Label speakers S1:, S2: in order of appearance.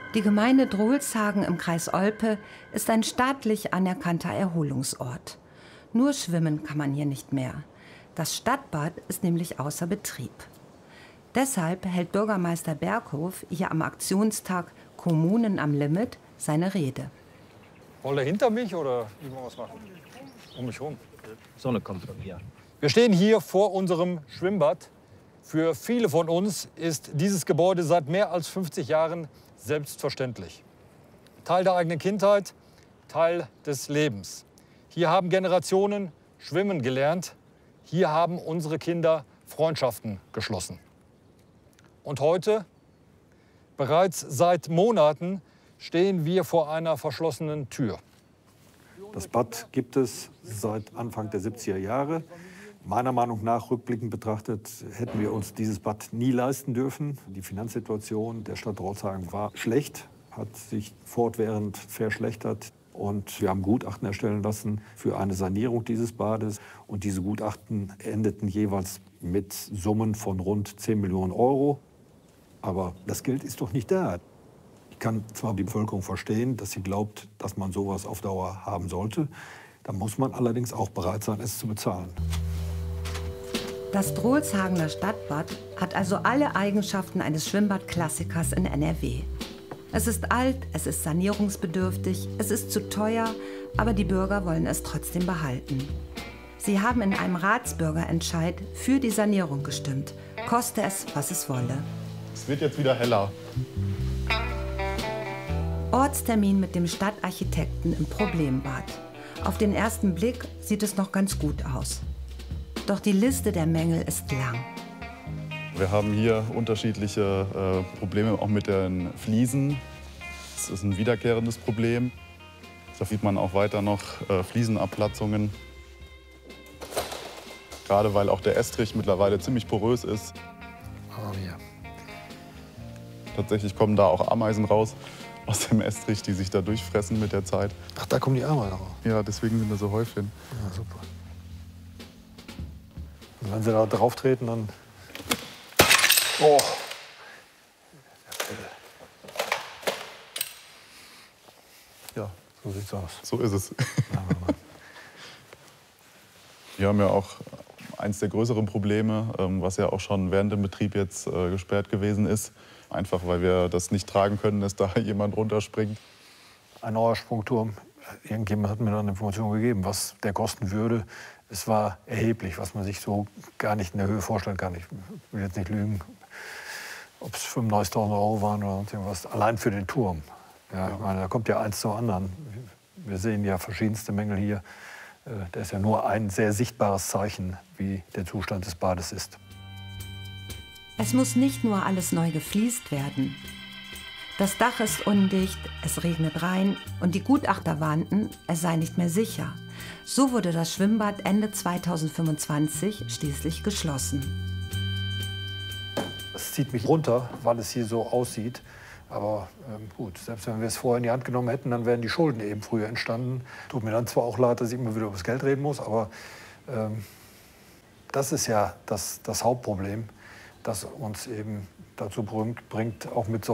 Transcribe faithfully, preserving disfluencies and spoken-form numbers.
S1: Die Gemeinde Drolshagen im Kreis Olpe ist ein staatlich anerkannter Erholungsort. Nur schwimmen kann man hier nicht mehr. Das Stadtbad ist nämlich außer Betrieb. Deshalb hält Bürgermeister Berghof hier am Aktionstag Kommunen am Limit seine Rede.
S2: Wollt ihr hinter mich oder wie wollen wir es machen? Um mich rum.
S3: Sonne kommt von hier.
S2: Wir stehen hier vor unserem Schwimmbad. Für viele von uns ist dieses Gebäude seit mehr als fünfzig Jahren selbstverständlich. Teil der eigenen Kindheit, Teil des Lebens. Hier haben Generationen schwimmen gelernt. Hier haben unsere Kinder Freundschaften geschlossen. Und heute, bereits seit Monaten, stehen wir vor einer verschlossenen Tür.
S4: Das Bad gibt es seit Anfang der siebziger Jahre. Meiner Meinung nach, rückblickend betrachtet, hätten wir uns dieses Bad nie leisten dürfen. Die Finanzsituation der Stadt Drolshagen war schlecht, hat sich fortwährend verschlechtert. Und wir haben Gutachten erstellen lassen für eine Sanierung dieses Bades. Und diese Gutachten endeten jeweils mit Summen von rund zehn Millionen Euro. Aber das Geld ist doch nicht da. Ich kann zwar die Bevölkerung verstehen, dass sie glaubt, dass man sowas auf Dauer haben sollte. Da muss man allerdings auch bereit sein, es zu bezahlen.
S1: Das Drolshagener Stadtbad hat also alle Eigenschaften eines Schwimmbadklassikers in N R W. Es ist alt, es ist sanierungsbedürftig, es ist zu teuer, aber die Bürger wollen es trotzdem behalten. Sie haben in einem Ratsbürgerentscheid für die Sanierung gestimmt, koste es, was es wolle.
S5: Es wird jetzt wieder heller.
S1: Ortstermin mit dem Stadtarchitekten im Problembad. Auf den ersten Blick sieht es noch ganz gut aus. Doch die Liste der Mängel ist lang.
S5: Wir haben hier unterschiedliche äh, Probleme auch mit den Fliesen. Das ist ein wiederkehrendes Problem. Da sieht man auch weiter noch äh, Fliesenabplatzungen. Gerade weil auch der Estrich mittlerweile ziemlich porös ist.
S4: Oh, ja.
S5: Tatsächlich kommen da auch Ameisen raus aus dem Estrich, die sich da durchfressen mit der Zeit.
S4: Ach, da kommen die Ameisen raus.
S5: Ja, deswegen sind da so Häufchen.
S4: Ja, super. Und wenn sie da drauf treten, dann... Oh!
S5: Ja,
S4: so sieht's aus.
S5: So ist es. Wir haben ja auch eins der größeren Probleme, was ja auch schon während dem Betrieb jetzt gesperrt gewesen ist. Einfach, weil wir das nicht tragen können, dass da jemand runterspringt.
S4: Ein neuer Sprungturm. Irgendjemand hat mir dann Informationen gegeben, was der kosten würde. Es war erheblich, was man sich so gar nicht in der Höhe vorstellen kann. Ich will jetzt nicht lügen, ob es fünfundneunzigtausend Euro waren oder sonst irgendwas. Allein für den Turm. Ja, ich meine, da kommt ja eins zum anderen. Wir sehen ja verschiedenste Mängel hier. Das ist ja nur ein sehr sichtbares Zeichen, wie der Zustand des Bades ist.
S1: Es muss nicht nur alles neu gefliest werden. Das Dach ist undicht, es regnet rein und die Gutachter warnten, es sei nicht mehr sicher. So wurde das Schwimmbad Ende zweitausendfünfundzwanzig schließlich geschlossen.
S4: Es zieht mich runter, weil es hier so aussieht. Aber ähm, gut, selbst wenn wir es vorher in die Hand genommen hätten, dann wären die Schulden eben früher entstanden. Tut mir dann zwar auch leid, dass ich immer wieder über das Geld reden muss, aber ähm, das ist ja das, das Hauptproblem, das uns eben dazu bringt, bringt auch mit so